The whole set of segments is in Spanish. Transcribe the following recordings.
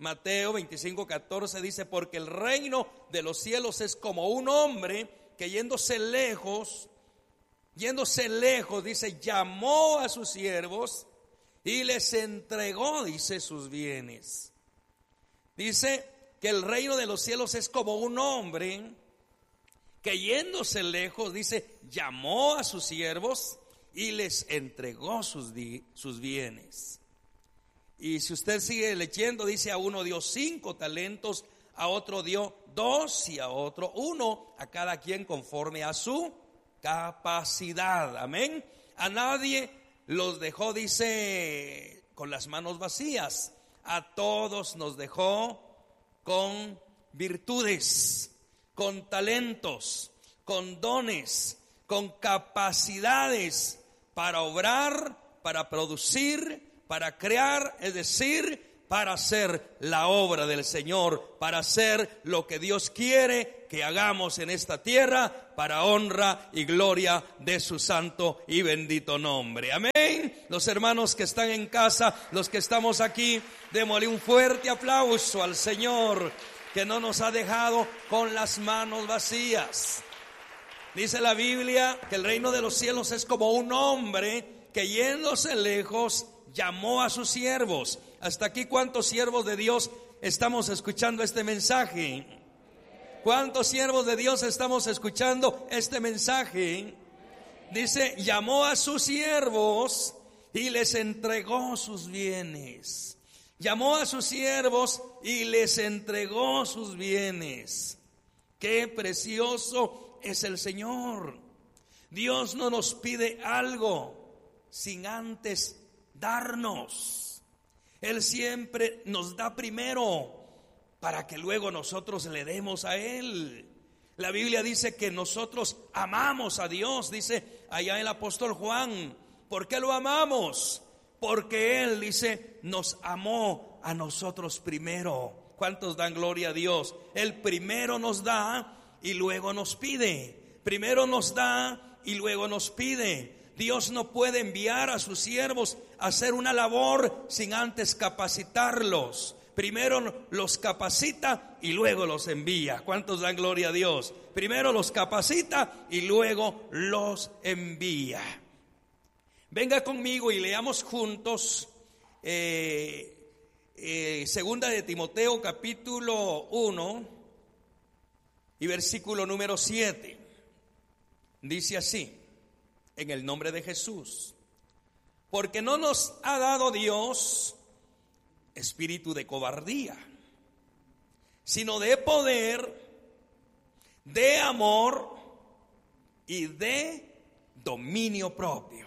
Mateo 25:14 dice: porque el reino de los cielos es como un hombre que yéndose lejos, dice, llamó a sus siervos y les entregó, dice, sus bienes. Dice que el reino de los cielos es como un hombre que yéndose lejos, dice, llamó a sus siervos y les entregó sus bienes. Y si usted sigue leyendo, dice: a uno dio 5 talentos, a otro dio 2 y a otro 1, a cada quien conforme a su capacidad. Amén. A nadie los dejó, dice, con las manos vacías. A todos nos dejó con virtudes, con talentos, con dones, con capacidades para obrar, para producir, para crear, es decir, para hacer la obra del Señor, para hacer lo que Dios quiere que hagamos en esta tierra, para honra y gloria de su santo y bendito nombre. Amén. Los hermanos que están en casa, los que estamos aquí, démosle un fuerte aplauso al Señor, que no nos ha dejado con las manos vacías. Dice la Biblia que el reino de los cielos es como un hombre que yéndose lejos llamó a sus siervos. Hasta aquí, ¿cuántos siervos de Dios estamos escuchando este mensaje? ¿Cuántos siervos de Dios estamos escuchando este mensaje? Dice, llamó a sus siervos y les entregó sus bienes. Llamó a sus siervos y les entregó sus bienes. Qué precioso es el Señor. Dios no nos pide algo sin antes darnos. Él siempre nos da primero para que luego nosotros le demos a Él. La Biblia dice que nosotros amamos a Dios, dice allá el apóstol Juan. ¿Por qué lo amamos? Porque Él, dice, nos amó a nosotros primero. ¿Cuántos dan gloria a Dios? Él primero nos da y luego nos pide. Primero nos da y luego nos pide. Dios no puede enviar a sus siervos a hacer una labor sin antes capacitarlos. Primero los capacita y luego los envía. ¿Cuántos dan gloria a Dios? Primero los capacita y luego los envía. Venga conmigo y leamos juntos segunda de Timoteo capítulo 1 y versículo número 7. Dice así: en el nombre de Jesús, porque no nos ha dado Dios espíritu de cobardía, sino de poder, de amor y de dominio propio.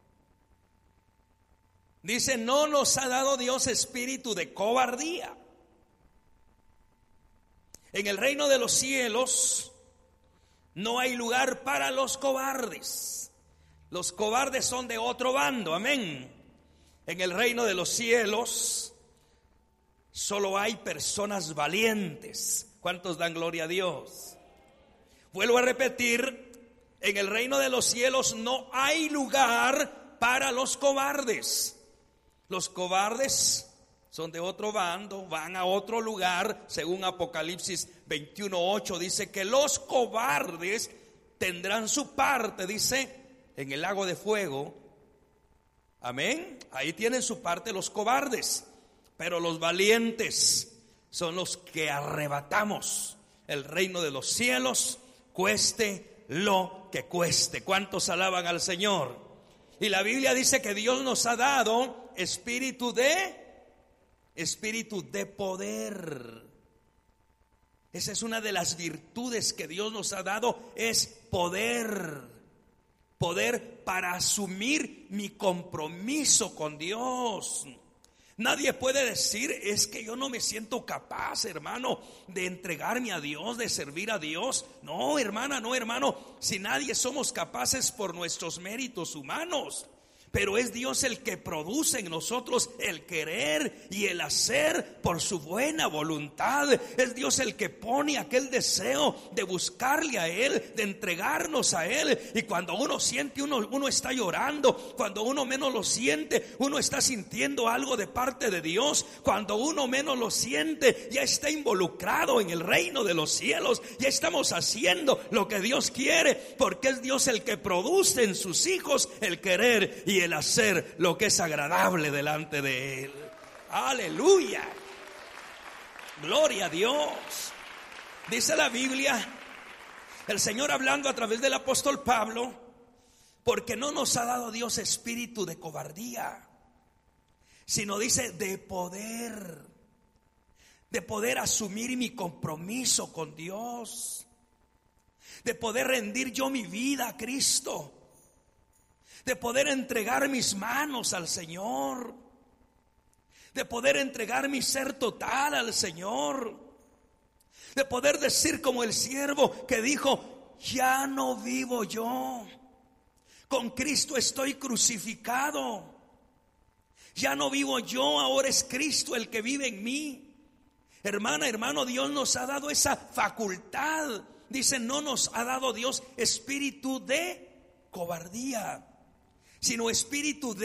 Dice, no nos ha dado Dios espíritu de cobardía. En el reino de los cielos no hay lugar para los cobardes. Los cobardes son de otro bando, amén. En el reino de los cielos solo hay personas valientes. ¿Cuántos dan gloria a Dios? Vuelvo a repetir, en el reino de los cielos no hay lugar para los cobardes. Los cobardes son de otro bando, van a otro lugar. Según Apocalipsis 21:8 dice que los cobardes tendrán su parte, dice, en el lago de fuego. Amén. Ahí tienen su parte los cobardes. Pero los valientes son los que arrebatamos el reino de los cielos, cueste lo que cueste. ¿Cuántos alaban al Señor? Y la Biblia dice que Dios nos ha dado espíritu de poder. Esa es una de las virtudes que Dios nos ha dado, es poder para asumir mi compromiso con Dios. Nadie puede decir, es que yo no me siento capaz, hermano, de entregarme a Dios, de servir a Dios. No, hermana, no, hermano, si nadie somos capaces por nuestros méritos humanos. pero es Dios el que produce en nosotros el querer y el hacer por su buena voluntad. Es Dios el que pone aquel deseo de buscarle a Él, de entregarnos a Él. Y cuando uno siente, uno está llorando. Cuando uno menos lo siente, uno está sintiendo algo de parte de Dios. Cuando uno menos lo siente, ya está involucrado en el reino de los cielos. Ya estamos haciendo lo que Dios quiere, porque es Dios el que produce en sus hijos el querer y el hacer lo que es agradable delante de Él. Aleluya, gloria a Dios. Dice la Biblia, el Señor hablando a través del apóstol Pablo, porque no nos ha dado Dios espíritu de cobardía, sino dice de poder asumir mi compromiso con Dios, de poder rendir yo mi vida a Cristo, de poder entregar mis manos al Señor, de poder entregar mi ser total al Señor, de poder decir como el siervo que dijo: ya no vivo yo, con Cristo estoy crucificado. Ya no vivo yo, ahora es Cristo el que vive en mí. Hermana, hermano, Dios nos ha dado esa facultad. Dice, no nos ha dado Dios espíritu de cobardía, sino espíritu de